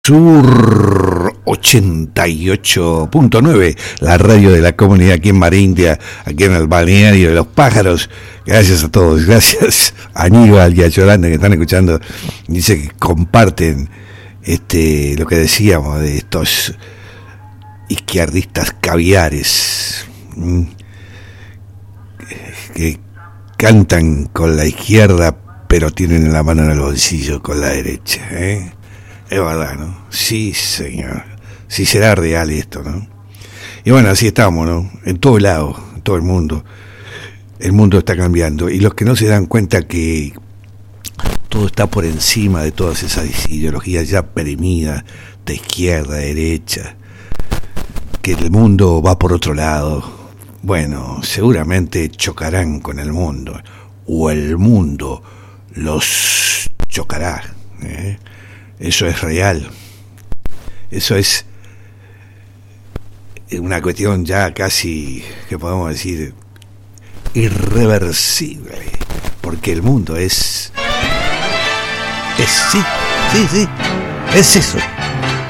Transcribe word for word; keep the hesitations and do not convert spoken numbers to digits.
Sur ochenta y ocho punto nueve, la radio de la comunidad aquí en Marindia, aquí en el balneario de los pájaros. Gracias a todos, gracias a Aníbal y a Yolanda que están escuchando. Dice que comparten este lo que decíamos de estos izquierdistas caviares que cantan con la izquierda pero tienen la mano en el bolsillo con la derecha, ¿eh? Es verdad, ¿no? Sí, señor. Sí será real esto, ¿no? Y bueno, así estamos, ¿no? En todo lado, en todo el mundo. El mundo está cambiando. Y los que no se dan cuenta que todo está por encima de todas esas ideologías ya perimidas, de izquierda, derecha, que el mundo va por otro lado, bueno, seguramente chocarán con el mundo. O el mundo los chocará, ¿eh? Eso es real. Eso es una cuestión ya casi, que podemos decir, irreversible. Porque el mundo es... Es sí, sí, sí. Es eso.